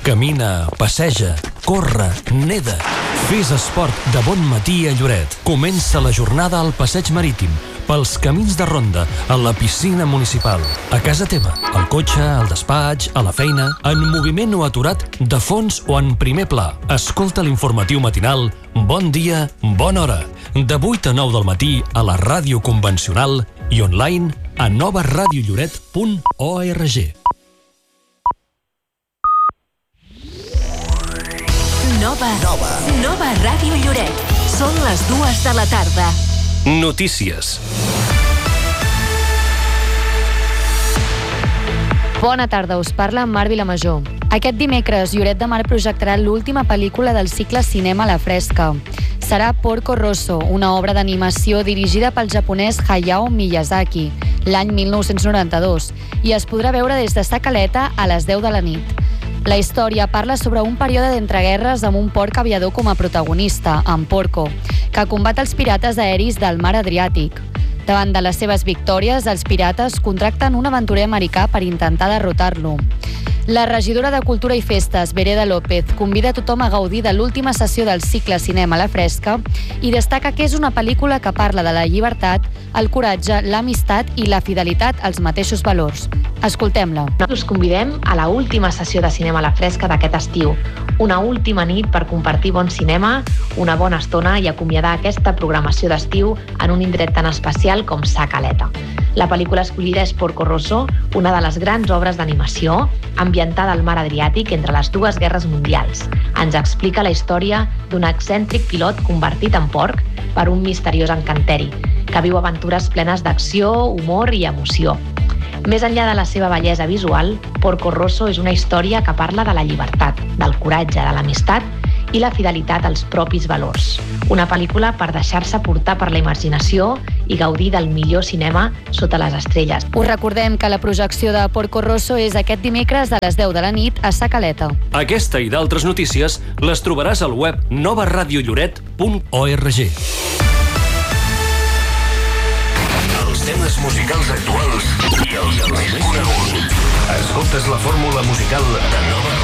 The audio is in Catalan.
Camina, passeja, corre, neda. Fes esport de bon matí a Lloret. Comença la jornada al passeig marítim, pels camins de ronda, a la piscina municipal, a casa teva, al cotxe, al despatx, a la feina, en moviment o aturat, de fons o en primer pla. Escolta l'informatiu matinal Bon dia, bona hora. De 8 a 9 del matí a la ràdio convencional i online a novaradiolloret.org. Nova Ràdio Lloret. Són les 2 de la tarda. Notícies. Bona tarda, us parla Mar Vilamajor. Aquest dimecres, Lloret de Mar projectarà l'última pel·lícula del cicle Cinema a la Fresca. Serà Porco Rosso, una obra d'animació dirigida pel japonès Hayao Miyazaki, l'any 1992, i es podrà veure des de sa caleta a les 10 de la nit. La història parla sobre un període d'entreguerres amb un porc aviador com a protagonista, en Porco, que combat els pirates aeris del mar Adriàtic. Davant de les seves victòries, els pirates contracten un aventurer americà per intentar derrotar-lo. La regidora de Cultura i Festes, Vereda López, convida a tothom a gaudir de l'última sessió del cicle Cinema a la Fresca i destaca que és una pel·lícula que parla de la llibertat, el coratge, l'amistat i la fidelitat als mateixos valors. Escoltem-la. Us convidem a la última sessió de Cinema a la Fresca d'aquest estiu. Una última nit per compartir bon cinema, una bona estona i acomiadar aquesta programació d'estiu en un indret tan especial com Sa Caleta. La pel·lícula escollida és Porco Rosso, una de les grans obres d'animació ambientada al mar Adriàtic entre les dues guerres mundials. Ens explica la història d'un excèntric pilot convertit en porc per un misteriós encanteri, que viu aventures plenes d'acció, humor i emoció. Més enllà de la seva bellesa visual, Porco Rosso és una història que parla de la llibertat, del coratge, de l'amistat i la fidelitat als propis valors. Una pel·lícula per deixar-se portar per la imaginació i gaudir del millor cinema sota les estrelles. Us recordem que la projecció de Porco Rosso és aquest dimecres a les 10 de la nit a Sa Caleta. Aquesta i d'altres notícies les trobaràs al web novaradiolloret.org. Els temes musicals actuals i els més coneguts. Escoltes la fórmula musical de Nova